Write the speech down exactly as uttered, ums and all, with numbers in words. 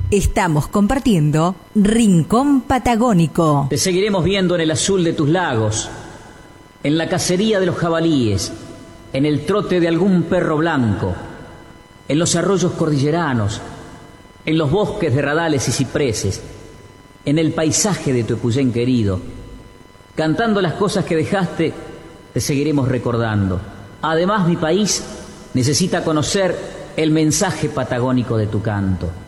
Estamos compartiendo Rincón Patagónico. Te seguiremos viendo en el azul de tus lagos, en la cacería de los jabalíes, en el trote de algún perro blanco, en los arroyos cordilleranos, en los bosques de radales y cipreses, en el paisaje de tu Epuyén querido. Cantando las cosas que dejaste, te seguiremos recordando. Además, mi país necesita conocer el mensaje patagónico de tu canto.